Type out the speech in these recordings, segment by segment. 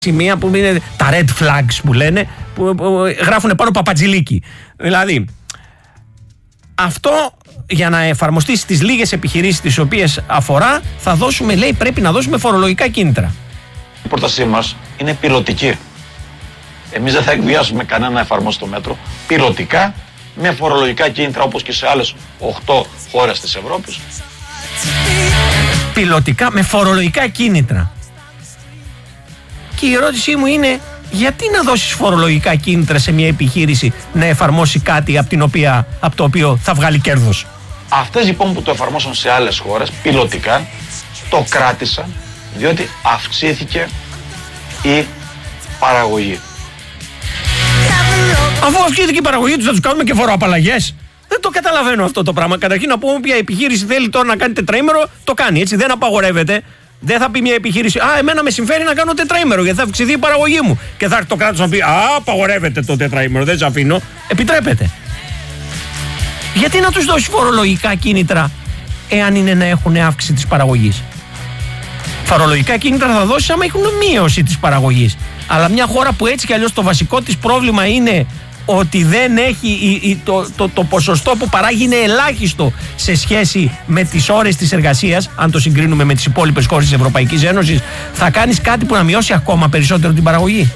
σημεία που είναι τα red flags που λένε, που γράφουν πάνω Παπατζηλίκη. Δηλαδή, αυτό για να εφαρμοστεί στις λίγες επιχειρήσεις τις οποίες αφορά, θα δώσουμε, λέει, πρέπει να δώσουμε φορολογικά κίνητρα. Η πρότασή μας είναι πιλωτική. Εμείς δεν θα εκβιάσουμε κανένα να εφαρμόσει το μέτρο. Πιλωτικά, με φορολογικά κίνητρα όπως και σε άλλες 8 χώρες της Ευρώπης. Πιλωτικά με φορολογικά κίνητρα. Και η ερώτησή μου είναι, γιατί να δώσεις φορολογικά κίνητρα σε μια επιχείρηση να εφαρμόσει κάτι από το οποίο θα βγάλει κέρδος? Αυτές λοιπόν που το εφαρμόσαν σε άλλες χώρες, πιλωτικά, το κράτησαν διότι αυξήθηκε η παραγωγή. Αφού αυξήθηκε η παραγωγή τους, θα τους κάνουμε και φοροαπαλλαγές? Δεν το καταλαβαίνω αυτό το πράγμα. Καταρχήν να πούμε, ποια επιχείρηση θέλει τώρα να κάνει τετραήμερο, το κάνει, έτσι, δεν απαγορεύεται. Δεν θα πει μια επιχείρηση, εμένα με συμφέρει να κάνω τετραήμερο γιατί θα αυξηθεί η παραγωγή μου. Και θα έρθει το κράτος να πει, απαγορεύεται το τετραήμερο, δεν σε αφήνω. Επιτρέπεται. Γιατί να τους δώσει φορολογικά κίνητρα, εάν είναι να έχουν αύξηση της παραγωγής? Φορολογικά κίνητρα θα δώσει άμα έχουν μείωση της παραγωγής. Αλλά μια χώρα που έτσι κι αλλιώς το βασικό της πρόβλημα είναι ότι δεν έχει το ποσοστό που παράγει είναι ελάχιστο σε σχέση με τις ώρες της εργασίας, αν το συγκρίνουμε με τις υπόλοιπες χώρες της Ευρωπαϊκής Ένωσης, θα κάνεις κάτι που να μειώσει ακόμα περισσότερο την παραγωγή?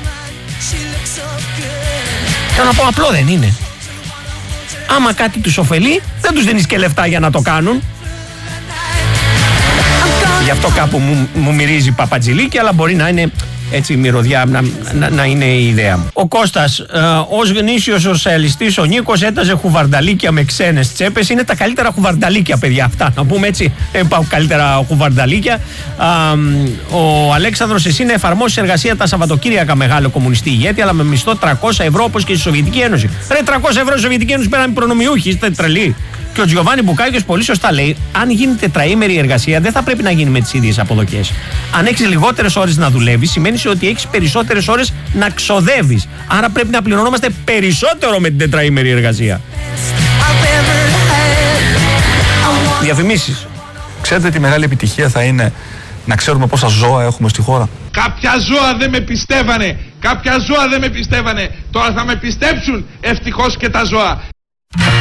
Θέλω να πω, απλό δεν είναι? Άμα κάτι τους ωφελεί, δεν τους δίνεις και λεφτά για να το κάνουν. Γι' αυτό κάπου μου μυρίζει Παπατζηλίκη, αλλά μπορεί να είναι έτσι η μυρωδιά να είναι η ιδέα μου. Ο Κώστας, ως γνήσιος σοσιαλιστής, ο Νίκος έταζε χουβαρνταλίκια με ξένες τσέπες. Είναι τα καλύτερα χουβαρνταλίκια, παιδιά, αυτά. Να πούμε έτσι, υπάρχουν καλύτερα χουβαρνταλίκια. Ο Αλέξανδρος, εσύ να εφαρμόσεις εργασία τα Σαββατοκύριακα, μεγάλο κομμουνιστή ηγέτη, αλλά με μισθό 300 ευρώ όπως και στη Σοβιετική Ένωση. Ρε, 300 ευρώ στη Σοβιετική Ένωση πέραν προνομιούχοι, είστε τρελοί. Και ο Τζιοβάνι Μπουκάκιος πολύ σωστά λέει: αν γίνει τετραήμερη εργασία, δεν θα πρέπει να γίνει με τις ίδιες αποδοχές. Αν έχεις λιγότερες ώρες να δουλεύεις, σημαίνει ότι έχεις περισσότερες ώρες να ξοδεύεις. Άρα πρέπει να πληρωνόμαστε περισσότερο με την τετραήμερη εργασία. Διαφημίσεις. Ξέρετε τι μεγάλη επιτυχία θα είναι να ξέρουμε πόσα ζώα έχουμε στη χώρα? Κάποια ζώα δεν με πιστεύανε. Κάποια ζώα δεν με πιστεύανε. Τώρα θα με πιστέψουν ευτυχώς και τα ζώα.